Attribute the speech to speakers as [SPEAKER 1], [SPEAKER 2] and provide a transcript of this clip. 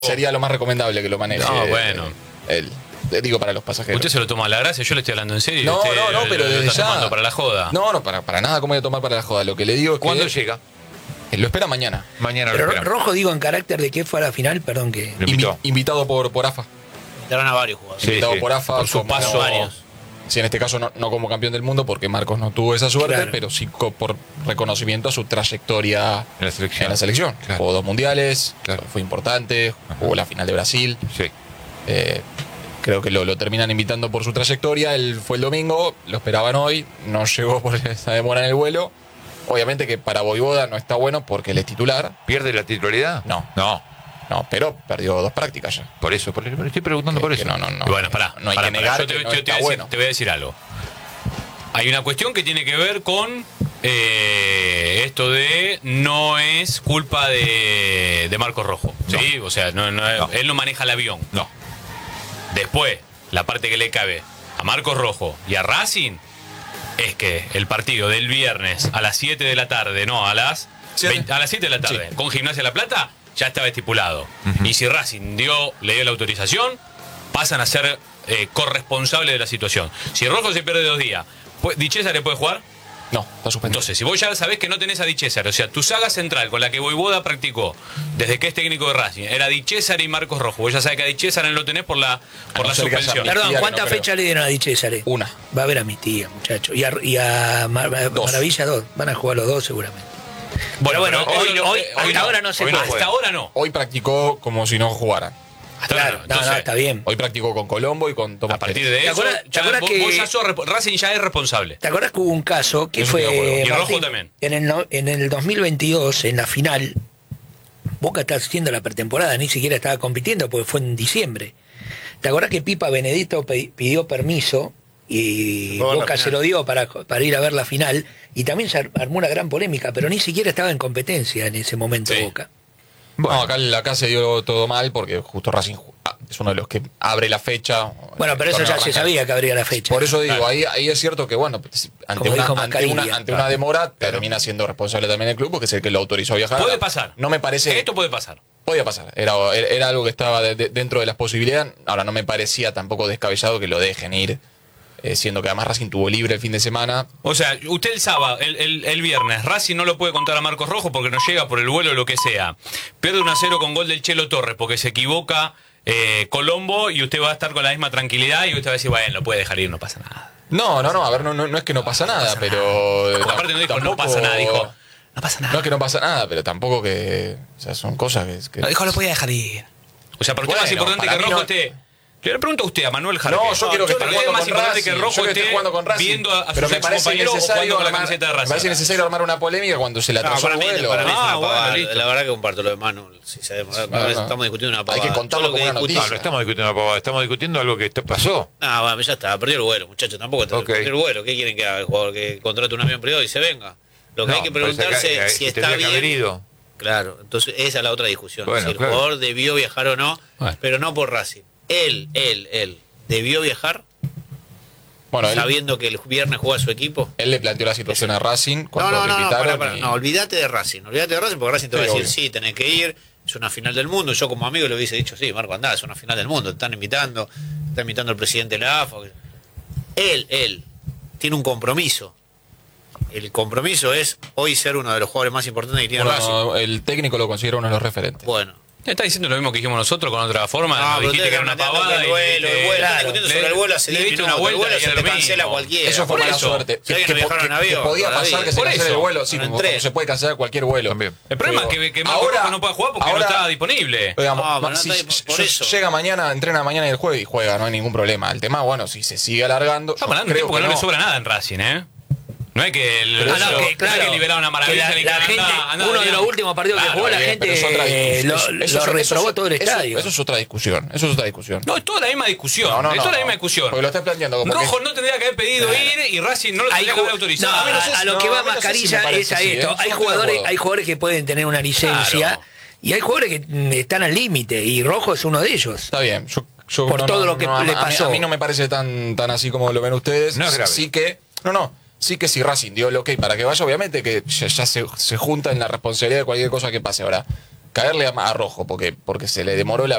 [SPEAKER 1] sería lo más recomendable que lo maneje.
[SPEAKER 2] No, bueno.
[SPEAKER 1] Él. Digo, para los pasajeros.
[SPEAKER 2] Usted se lo toma a la gracia, yo le estoy hablando en serio.
[SPEAKER 1] No,
[SPEAKER 2] usted
[SPEAKER 1] no, pero
[SPEAKER 2] lo
[SPEAKER 1] desde
[SPEAKER 2] está
[SPEAKER 1] ya.
[SPEAKER 2] tomando para la joda.
[SPEAKER 1] No, para nada como voy a tomar para la joda. Lo que le digo es que...
[SPEAKER 3] ¿Cuándo llega?
[SPEAKER 1] Lo espera mañana.
[SPEAKER 3] Mañana lo
[SPEAKER 4] Pero
[SPEAKER 3] esperan.
[SPEAKER 4] Rojo, digo, en carácter de que fue a la final, perdón que...
[SPEAKER 3] Lo invitó.
[SPEAKER 1] Invitado por AFA.
[SPEAKER 5] Darán a varios jugadores.
[SPEAKER 3] Sí,
[SPEAKER 1] Invitado
[SPEAKER 3] sí.
[SPEAKER 1] por AFA.
[SPEAKER 2] Por su
[SPEAKER 1] como-
[SPEAKER 2] paso.
[SPEAKER 5] Varios.
[SPEAKER 1] Sí, en este caso no como campeón del mundo porque Marcos no tuvo esa suerte,
[SPEAKER 4] Claro.
[SPEAKER 1] pero sí por reconocimiento a su trayectoria
[SPEAKER 3] En la selección.
[SPEAKER 1] en la selección.
[SPEAKER 3] Claro.
[SPEAKER 1] Jugó 2 mundiales,
[SPEAKER 3] Claro.
[SPEAKER 1] fue importante, jugó la final de Brasil.
[SPEAKER 3] Sí.
[SPEAKER 1] Creo que lo terminan invitando por su trayectoria. Él fue el domingo, lo esperaban hoy, no llegó por esa demora en el vuelo. Obviamente que para Vojvoda no está bueno porque él es titular.
[SPEAKER 3] ¿Pierde la titularidad?
[SPEAKER 1] No.
[SPEAKER 3] No.
[SPEAKER 1] No, pero perdió 2 prácticas ya.
[SPEAKER 3] Por eso, estoy preguntando por
[SPEAKER 1] Que
[SPEAKER 3] eso.
[SPEAKER 1] no.
[SPEAKER 2] Y bueno, pará.
[SPEAKER 1] No hay
[SPEAKER 2] pará,
[SPEAKER 1] que negar
[SPEAKER 2] Yo te,
[SPEAKER 1] que no
[SPEAKER 2] te-
[SPEAKER 1] está
[SPEAKER 2] te voy a decir,
[SPEAKER 1] bueno.
[SPEAKER 2] te voy a decir algo. Hay una cuestión que tiene que ver con esto de no es culpa de Marcos Rojo. ¿Sí? O sea, él no maneja el avión.
[SPEAKER 3] No.
[SPEAKER 2] Después, la parte que le cabe a Marcos Rojo y a Racing es que el partido del viernes a las 7 de la tarde, no, a las 7 de la tarde,
[SPEAKER 1] Sí.
[SPEAKER 2] con Gimnasia La Plata, ya estaba estipulado. Y si Racing le dio la autorización, pasan a ser corresponsables de la situación. Si Rojo se pierde 2 días, ¿Di César le puede jugar?
[SPEAKER 1] No, está suspendido.
[SPEAKER 2] Entonces, si vos ya sabés que no tenés a Di César, o sea, tu saga central con la que Vojvoda practicó desde que es técnico de Racing era Di César y Marcos Rojo. Vos ya sabés que a Di César no lo tenés por la
[SPEAKER 1] no ser que haya
[SPEAKER 2] suspensión.
[SPEAKER 1] mi
[SPEAKER 4] Perdón,
[SPEAKER 1] tía,
[SPEAKER 4] ¿cuántas
[SPEAKER 1] no creo.
[SPEAKER 4] fechas le dieron a Di César?
[SPEAKER 1] Una.
[SPEAKER 4] Va a ver a mi tía, muchacho. Y a
[SPEAKER 1] Dos.
[SPEAKER 4] Maravilla 2. Van a jugar los 2 seguramente.
[SPEAKER 2] Bueno,
[SPEAKER 4] Pero bueno,
[SPEAKER 2] pero
[SPEAKER 4] hoy hasta ahora no se
[SPEAKER 3] hoy no
[SPEAKER 4] puede.
[SPEAKER 3] puede.
[SPEAKER 2] Hasta ahora no.
[SPEAKER 1] Hoy practicó como si no jugara.
[SPEAKER 2] Hasta
[SPEAKER 4] Claro,
[SPEAKER 2] ahora
[SPEAKER 4] no, está bien.
[SPEAKER 1] Hoy practicó con Colombo y con Tomás
[SPEAKER 2] A partir
[SPEAKER 1] Pérez.
[SPEAKER 2] de
[SPEAKER 4] ¿Te
[SPEAKER 2] eso,
[SPEAKER 4] acuerdas- te
[SPEAKER 2] ya
[SPEAKER 4] acuerdas
[SPEAKER 2] vos
[SPEAKER 4] que-
[SPEAKER 2] ya Racing ya es responsable.
[SPEAKER 4] ¿Te acuerdas que hubo un caso que
[SPEAKER 1] Eso estoy de acuerdo.
[SPEAKER 4] fue
[SPEAKER 2] Y Rojo
[SPEAKER 4] Martín,
[SPEAKER 2] también.
[SPEAKER 4] en el 2022, en la final, Boca estaba haciendo la pretemporada, ni siquiera estaba compitiendo porque fue en diciembre. ¿Te acuerdas que Pipa Benedetto pidió permiso y
[SPEAKER 5] Por la
[SPEAKER 4] Boca
[SPEAKER 5] final.
[SPEAKER 4] se lo dio para ir a ver la final? Y también se armó una gran polémica, pero ni siquiera estaba en competencia en ese momento
[SPEAKER 2] Sí.
[SPEAKER 4] Boca.
[SPEAKER 1] No, acá se dio todo mal porque justo Racing es uno de los que abre la fecha.
[SPEAKER 4] Bueno, pero
[SPEAKER 1] El
[SPEAKER 4] eso ya
[SPEAKER 1] torneo
[SPEAKER 4] se
[SPEAKER 1] arranca.
[SPEAKER 4] sabía que habría la fecha.
[SPEAKER 1] Por eso digo,
[SPEAKER 2] Claro.
[SPEAKER 1] ahí es cierto que, bueno, ante
[SPEAKER 4] Como dijo
[SPEAKER 1] una
[SPEAKER 4] Mascarilla.
[SPEAKER 1] demora termina siendo responsable también el club porque es el que lo autorizó a viajar.
[SPEAKER 2] Puede pasar.
[SPEAKER 1] No me parece...
[SPEAKER 2] Esto puede pasar.
[SPEAKER 1] Podía pasar. Era algo que estaba dentro de las posibilidades. Ahora, no me parecía tampoco descabellado que lo dejen ir, siendo que además Racing tuvo libre el fin de semana.
[SPEAKER 2] O sea, usted el sábado, el viernes, Racing no lo puede contar a Marcos Rojo porque no llega por el vuelo o lo que sea. Pierde 1-0 con gol del Chelo Torres porque se equivoca Colombo y usted va a estar con la misma tranquilidad y usted va a decir, bueno, lo puede dejar ir, no pasa nada.
[SPEAKER 1] No, a ver, no es que no pasa nada, pero...
[SPEAKER 2] Aparte no dijo, no pasa nada, dijo, no pasa nada.
[SPEAKER 1] No es que no pasa nada, pero tampoco que... O sea, son cosas que...
[SPEAKER 2] No, dijo, lo podía dejar ir. O sea, para usted es más
[SPEAKER 1] Bueno,
[SPEAKER 2] importante
[SPEAKER 1] para
[SPEAKER 2] que
[SPEAKER 1] mí
[SPEAKER 2] Rojo
[SPEAKER 1] no-
[SPEAKER 2] esté... Le pregunto a usted, a Manuel Jarque.
[SPEAKER 1] No, yo quiero que esté
[SPEAKER 2] para usted es
[SPEAKER 1] jugando
[SPEAKER 2] más
[SPEAKER 1] con
[SPEAKER 2] importante
[SPEAKER 1] Racing.
[SPEAKER 2] que
[SPEAKER 1] Yo
[SPEAKER 2] Rojo
[SPEAKER 1] quiero que esté
[SPEAKER 2] esté
[SPEAKER 1] jugando con Racing.
[SPEAKER 2] viendo a
[SPEAKER 1] Pero
[SPEAKER 2] sus
[SPEAKER 1] me parece
[SPEAKER 2] compañeros o jugando
[SPEAKER 1] necesario
[SPEAKER 2] con la
[SPEAKER 1] armar,
[SPEAKER 2] camiseta de
[SPEAKER 1] me
[SPEAKER 2] Racing.
[SPEAKER 1] parece necesario armar una polémica cuando se le atrasó
[SPEAKER 5] para
[SPEAKER 1] el
[SPEAKER 5] mí,
[SPEAKER 1] vuelo.
[SPEAKER 5] para mí es una
[SPEAKER 2] Ah, bueno,
[SPEAKER 5] pavada.
[SPEAKER 2] listo.
[SPEAKER 5] La verdad que comparto lo de Manu. Si se demora,
[SPEAKER 1] No.
[SPEAKER 5] estamos discutiendo una pavada.
[SPEAKER 1] Hay que contarlo
[SPEAKER 5] Yo lo
[SPEAKER 1] como una
[SPEAKER 5] discutí-
[SPEAKER 1] noticia.
[SPEAKER 3] No, no estamos discutiendo una pavada, estamos discutiendo algo que pasó.
[SPEAKER 5] Ah, bueno, ya está, perdió el vuelo, muchachos. Tampoco
[SPEAKER 3] Ok.
[SPEAKER 5] perdió el vuelo. ¿Qué quieren que haga el jugador que contrate un avión privado y se venga? Lo que
[SPEAKER 3] No,
[SPEAKER 5] hay que
[SPEAKER 3] me parece
[SPEAKER 5] preguntarse
[SPEAKER 3] que
[SPEAKER 5] si está
[SPEAKER 3] tendría que haber
[SPEAKER 5] bien.
[SPEAKER 3] ido.
[SPEAKER 5] Claro, entonces esa es la otra discusión.
[SPEAKER 3] Bueno,
[SPEAKER 5] si el
[SPEAKER 3] claro.
[SPEAKER 5] jugador debió viajar o no,
[SPEAKER 2] Bueno.
[SPEAKER 5] pero no por Racing. Él debió viajar
[SPEAKER 1] Bueno,
[SPEAKER 5] sabiendo que el viernes juega su equipo.
[SPEAKER 1] él le planteó la situación a Racing cuando lo invitaron.
[SPEAKER 5] pará.
[SPEAKER 1] y-
[SPEAKER 5] No, olvídate de Racing. Olvídate de Racing porque Racing te va a
[SPEAKER 1] Sí,
[SPEAKER 5] decir,
[SPEAKER 1] obvio.
[SPEAKER 5] sí, tenés que ir, es una final del mundo. Yo como amigo le hubiese dicho, sí, Marco, andá, es una final del mundo, te están invitando, está invitando el presidente de la AFA. Él tiene un compromiso. El compromiso es hoy ser uno de los jugadores más importantes que tiene Racing.
[SPEAKER 1] Bueno, el técnico lo considera uno de los referentes.
[SPEAKER 5] Bueno.
[SPEAKER 2] Está diciendo lo mismo que dijimos nosotros con otra forma.
[SPEAKER 5] No,
[SPEAKER 2] nos
[SPEAKER 5] pero
[SPEAKER 2] dijiste
[SPEAKER 5] ustedes
[SPEAKER 2] que era una
[SPEAKER 5] están planteando
[SPEAKER 2] pavada.
[SPEAKER 5] que el vuelo, están
[SPEAKER 4] Claro,
[SPEAKER 5] discutiendo sobre el vuelo hace 10
[SPEAKER 2] diste
[SPEAKER 5] minutos.
[SPEAKER 2] una
[SPEAKER 5] El vuelo
[SPEAKER 2] vuelta y
[SPEAKER 5] se
[SPEAKER 2] era
[SPEAKER 5] te
[SPEAKER 2] lo mismo.
[SPEAKER 5] cancela cualquiera.
[SPEAKER 1] Eso fue
[SPEAKER 2] por
[SPEAKER 1] mala
[SPEAKER 2] eso.
[SPEAKER 1] suerte.
[SPEAKER 5] Si alguien lo dejaron en avión,
[SPEAKER 1] podía
[SPEAKER 5] toda la
[SPEAKER 1] pasar
[SPEAKER 5] vida.
[SPEAKER 1] que se
[SPEAKER 2] Por
[SPEAKER 1] cancele
[SPEAKER 2] eso.
[SPEAKER 1] el vuelo. Sí,
[SPEAKER 5] En
[SPEAKER 1] como
[SPEAKER 5] tren.
[SPEAKER 1] se puede cancelar cualquier vuelo.
[SPEAKER 3] También.
[SPEAKER 2] El problema
[SPEAKER 1] Pero
[SPEAKER 2] es que Marco Rojo no puede jugar porque
[SPEAKER 1] ahora-
[SPEAKER 2] no está disponible.
[SPEAKER 1] Digamos,
[SPEAKER 5] No, pero no
[SPEAKER 1] si
[SPEAKER 5] está por eso.
[SPEAKER 1] llega mañana, entrena mañana y el jueves y juega, no hay ningún problema. El tema, bueno, si se sigue alargando.
[SPEAKER 2] Estamos hablando de
[SPEAKER 1] creo
[SPEAKER 2] tiempo que no le
[SPEAKER 1] no.
[SPEAKER 2] sobra nada en Racing, ¿eh? No es que
[SPEAKER 1] Pero
[SPEAKER 2] no es que liberaron a Maravilla
[SPEAKER 4] que
[SPEAKER 2] ni
[SPEAKER 4] la
[SPEAKER 2] que
[SPEAKER 4] gente,
[SPEAKER 2] anda,
[SPEAKER 4] uno de
[SPEAKER 2] Adrián.
[SPEAKER 4] los últimos partidos que
[SPEAKER 2] Claro,
[SPEAKER 4] jugó, la
[SPEAKER 1] Bien,
[SPEAKER 4] gente
[SPEAKER 1] pero es otra discusión.
[SPEAKER 4] lo reprobó todo el estadio.
[SPEAKER 1] Eso es otra discusión. Eso es otra discusión.
[SPEAKER 2] No, es toda la misma discusión.
[SPEAKER 1] No,
[SPEAKER 2] es toda la
[SPEAKER 1] no.
[SPEAKER 2] misma discusión.
[SPEAKER 1] Porque lo estás planteando como
[SPEAKER 2] Rojo
[SPEAKER 1] que...
[SPEAKER 2] no tendría que haber pedido ir y Racing no lo
[SPEAKER 4] Hay
[SPEAKER 2] tendría que haber
[SPEAKER 4] ju-
[SPEAKER 2] autorizado.
[SPEAKER 4] no,
[SPEAKER 2] A mí no sé
[SPEAKER 4] a
[SPEAKER 2] si-
[SPEAKER 4] lo que
[SPEAKER 1] no,
[SPEAKER 4] va
[SPEAKER 1] a mí no sé si
[SPEAKER 4] Mascarilla
[SPEAKER 1] me parece
[SPEAKER 4] es a
[SPEAKER 1] así,
[SPEAKER 4] esto.
[SPEAKER 1] ¿eh?
[SPEAKER 4] Hay
[SPEAKER 1] Yo estoy de acuerdo.
[SPEAKER 4] jugadores que pueden tener una licencia
[SPEAKER 2] Claro.
[SPEAKER 4] y hay jugadores que están al límite y Rojo es uno de ellos.
[SPEAKER 1] Está bien. Yo
[SPEAKER 4] Por todo lo que le
[SPEAKER 1] a mí-
[SPEAKER 4] pasó.
[SPEAKER 1] A mí no me parece tan así como lo ven ustedes.
[SPEAKER 3] No es grave.
[SPEAKER 1] Sí que si Racing dio el ok para que vaya, obviamente que ya se junta en la responsabilidad de cualquier cosa que pase. Ahora, caerle a Rojo, porque se le demoró la